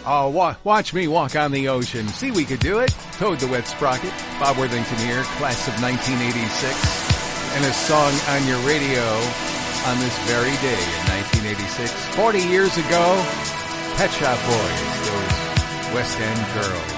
Oh, watch me walk on the ocean. See, we could do it. Toad the Wet Sprocket, Bob Worthington here, class of 1986, and a song on your radio on this very day in 1986. 40 years ago, Pet Shop Boys, those West End girls.